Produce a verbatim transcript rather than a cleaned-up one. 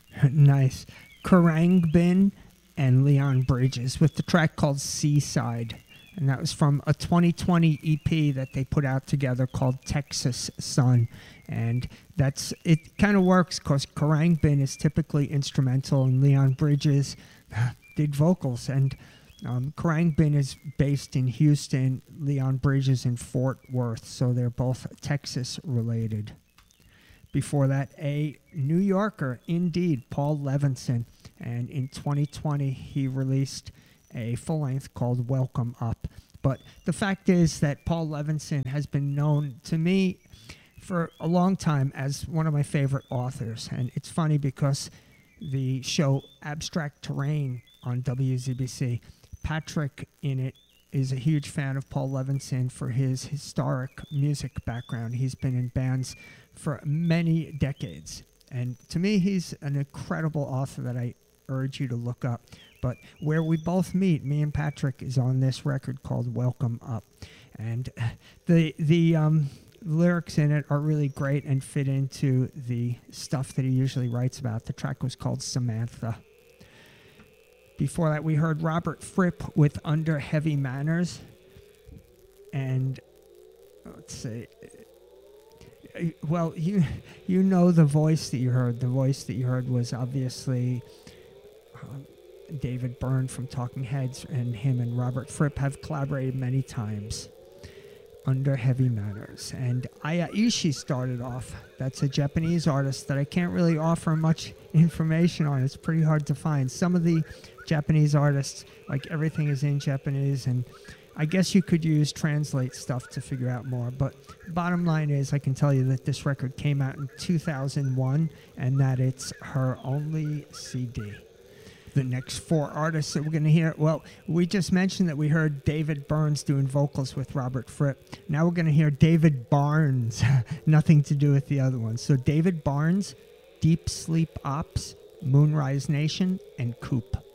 Nice. Karangbin and Leon Bridges with the track called Seaside. And that was from a twenty twenty E P that they put out together called Texas Sun. And that's it kind of works because Karangbin is typically instrumental and Leon Bridges did vocals. And um, Karangbin is based in Houston, Leon Bridges in Fort Worth. So they're both Texas related. Before that, a New Yorker, indeed, Paul Levinson. And in twenty twenty, he released a full-length called Welcome Up. But the fact is that Paul Levinson has been known to me for a long time as one of my favorite authors. And it's funny because the show Abstract Terrain on W Z B C, Patrick in it is a huge fan of Paul Levinson for his historic music background. He's been in bands for many decades. And to me, he's an incredible author that I urge you to look up. But where we both meet, me and Patrick, is on this record called Welcome Up. And the the um, lyrics in it are really great and fit into the stuff that he usually writes about. The track was called Samantha. Before that, we heard Robert Fripp with Under Heavy Manners. And let's see. Well, you you know the voice that you heard. The voice that you heard was obviously um, David Byrne from Talking Heads, and him and Robert Fripp have collaborated many times. Under Heavy Manners. And Aya Ishii started off. That's a Japanese artist that I can't really offer much information on. It's pretty hard to find. Some of the Japanese artists, like everything is in Japanese, and I guess you could use translate stuff to figure out more. But bottom line is, I can tell you that this record came out in two thousand one and that it's her only C D. The next four artists that we're going to hear, well, we just mentioned that we heard David Burns doing vocals with Robert Fripp. Now we're going to hear David Barnes. Nothing to do with the other ones. So David Barnes, Deep Sleep Ops, Moonrise Nation, and Coop.